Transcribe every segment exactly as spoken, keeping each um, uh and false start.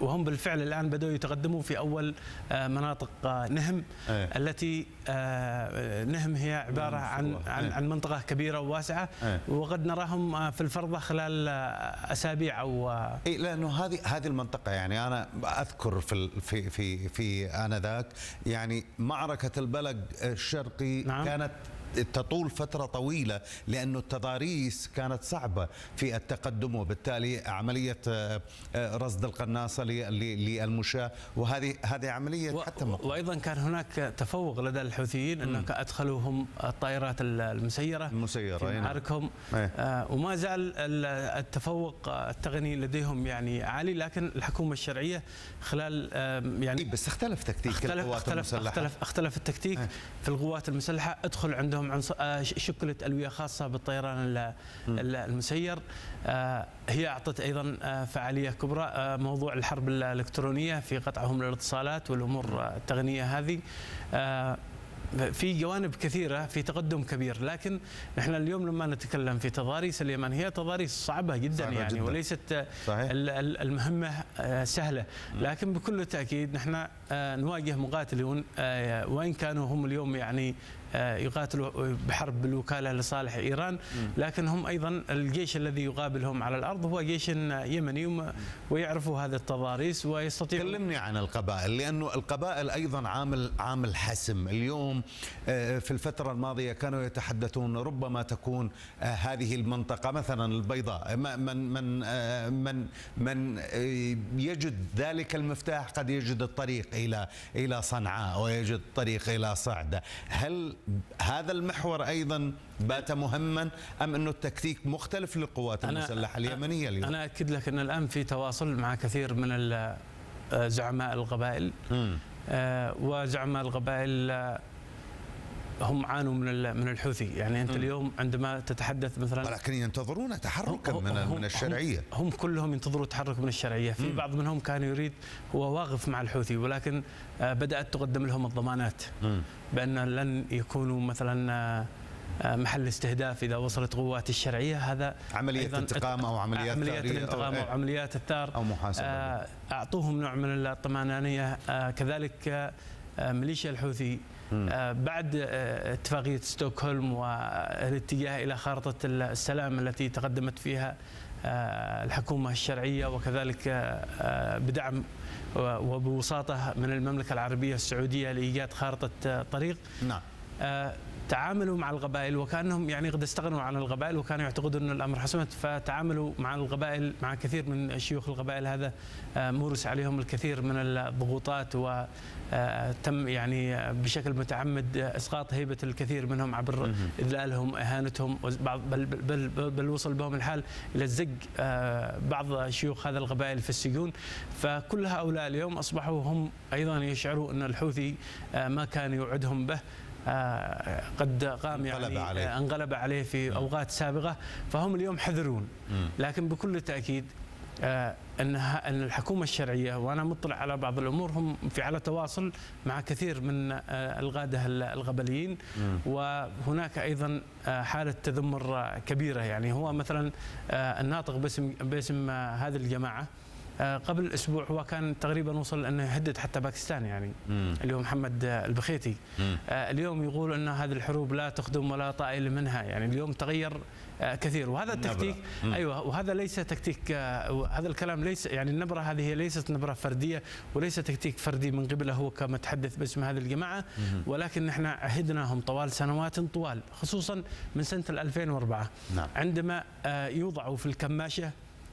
وهم بالفعل الآن بدأوا يتقدموا في أول مناطق نهم أيه. التي نهم هي عبارة عن عن, عن منطقة كبيرة وواسعة أيه. وقد نراهم في الفرضة خلال أسابيع أو إيه، لأنه هذه هذه المنطقة، يعني أنا أذكر في في في في آنذاك يعني معركة البلق الشرقي نعم. كانت تطول فترة طويلة لأنه التضاريس كانت صعبة في التقدم، وبالتالي عملية رصد القناصة للمشاة، وهذه هذه عملية حتى مقوم. وأيضا كان هناك تفوق لدى الحوثيين أنه أدخلوا هم الطائرات المسيرة المسيرة في معاركهم آه وما زال التفوق التقني لديهم يعني عالي، لكن الحكومة الشرعية خلال آه يعني بس اختلف تكتيك اختلف القوات اختلف المسلحة. اختلف اختلف التكتيك آه. في القوات المسلحة ادخل عندهم شكلت ألوية خاصة بالطيران المسير، هي أعطت أيضا فعالية كبرى. موضوع الحرب الإلكترونية في قطعهم للاتصالات والأمور التقنية هذه في جوانب كثيرة، في تقدم كبير، لكن نحن اليوم لما نتكلم في تضاريس اليمن هي تضاريس صعبة جدا صعبة يعني جداً. وليست صحيح. المهمة سهلة، لكن بكل تأكيد نحن نواجه مقاتلون وإن كانوا هم اليوم يعني يقاتلوا بحرب بالوكالة لصالح إيران، لكن هم أيضا الجيش الذي يقابلهم على الأرض هو جيش يمني ويعرفوا هذا التضاريس ويستطيعوا. كلمني عن القبائل، لأنه القبائل أيضا عامل عامل حسم. اليوم في الفترة الماضية كانوا يتحدثون ربما تكون هذه المنطقة مثلا البيضاء من من من من يجد ذلك المفتاح قد يجد الطريق إلى إلى صنعاء ويجد الطريق إلى صعدة. هل هذا المحور أيضا بات مهما أم أنه التكتيك مختلف للقوات المسلحة اليمنية اليوم؟ أنا أكد لك أن الآن في تواصل مع كثير من زعماء القبائل، وزعماء القبائل هم عانوا من من الحوثي، يعني انت م. اليوم عندما تتحدث مثلا، ولكن ينتظرون تحركا من هم من الشرعيه، هم, هم كلهم ينتظروا تحرك من الشرعيه، في م. بعض منهم كان يريد هو واقف مع الحوثي، ولكن بدات تقدم لهم الضمانات م. بان لن يكونوا مثلا محل استهداف اذا وصلت قوات الشرعيه. هذا عمليه انتقام او عمليات عمليات الانتقام او, أو عمليات الثار او محاسبه، اعطوهم نوع من الطمانينيه. كذلك ميليشيا الحوثي بعد اتفاقية ستوكهولم والاتجاه إلى خارطة السلام التي تقدمت فيها الحكومة الشرعية، وكذلك بدعم وبوساطة من المملكة العربية السعودية لإيجاد خارطة طريق. نعم. تعاملوا مع القبائل وكانهم يعني قد استغنوا عن القبائل وكانوا يعتقدون ان الامر حسمت، فتعاملوا مع القبائل مع كثير من شيوخ القبائل. هذا مورس عليهم الكثير من الضغوطات، وتم يعني بشكل متعمد اسقاط هيبه الكثير منهم عبر اذلالهم اهانتهم، بل, بل, بل, بل وصل بهم الحال الى الزق بعض شيوخ هذا القبائل في السجون. فكل هؤلاء اليوم اصبحوا هم ايضا يشعروا ان الحوثي ما كان يوعدهم به قد قام يعني انقلب عليه, انقلب عليه في اوقات سابقه، فهم اليوم حذرون. لكن بكل تاكيد ان ان الحكومه الشرعيه، وانا مطلع على بعض الامور، هم في على تواصل مع كثير من القاده القبليين، وهناك ايضا حاله تذمر كبيره. يعني هو مثلا الناطق باسم باسم هذه الجماعه قبل اسبوع هو كان تقريبا وصل انه يهدد حتى باكستان، يعني مم. اليوم محمد البخيتي مم. اليوم يقول ان هذه الحروب لا تخدم ولا طائل منها. يعني اليوم تغير كثير، وهذا التكتيك ايوه وهذا ليس تكتيك، هذا الكلام ليس يعني النبره هذه هي ليست نبره فرديه وليس تكتيك فردي من قبله هو كمتحدث باسم هذه الجماعه، مم. ولكن نحن عهدناهم طوال سنوات طوال، خصوصا من سنه ألفين وأربعة نعم. عندما يوضعوا في الكماشه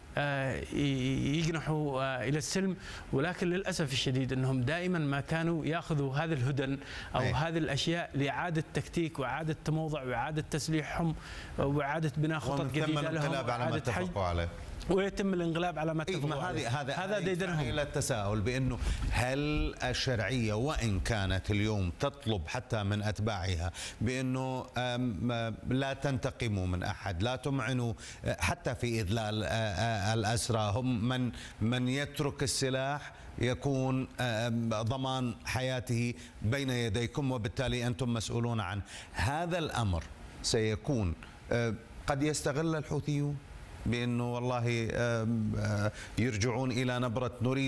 يجنحوا إلى السلم، ولكن للأسف الشديد أنهم دائما ما كانوا يأخذوا هذا الهدن أو أي. هذه الأشياء لإعادة تكتيك وإعادة تموضع وإعادة تسليحهم وإعادة بناء خطط جديدة لهم وإعادة حج، عليه. ويتم الانقلاب على ما اتفقوا إيه عليه. هذا هذا ديدنهم الى التساؤل بانه هل الشرعيه وان كانت اليوم تطلب حتى من اتباعها بانه لا تنتقموا من احد، لا تمعنوا حتى في اذلال الاسرى، هم من من يترك السلاح يكون ضمان حياته بين يديكم وبالتالي انتم مسؤولون عنه. هذا الامر سيكون قد يستغل الحوثيون بأنه والله يرجعون إلى نبرة نريد